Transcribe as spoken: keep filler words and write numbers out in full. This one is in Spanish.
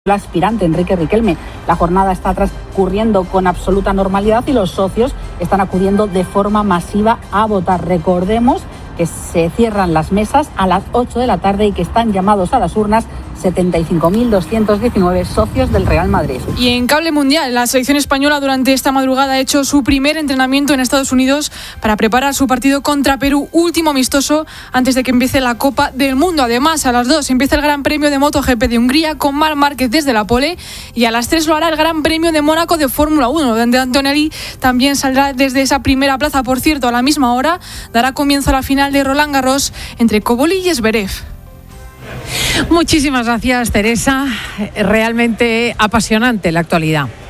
el aspirante Enrique Riquelme. La jornada está transcurriendo con absoluta normalidad y los socios están acudiendo de forma masiva a votar. Recordemos que se cierran las mesas a las ocho de la tarde y que están llamados a las urnas setenta y cinco mil doscientos diecinueve socios del Real Madrid. Y en cable mundial, la selección española durante esta madrugada ha hecho su primer entrenamiento en Estados Unidos para preparar su partido contra Perú, último amistoso antes de que empiece la Copa del Mundo. Además, a las dos empieza el Gran Premio de MotoGP de Hungría con Marc Márquez desde la pole, y a las tres lo hará el Gran Premio de Mónaco de Fórmula uno, donde Antonelli también saldrá desde esa primera plaza. Por cierto, a la misma hora dará comienzo a la final de Roland Garros entre Koboli y Zverev. Muchísimas gracias, Teresa. Realmente apasionante la actualidad.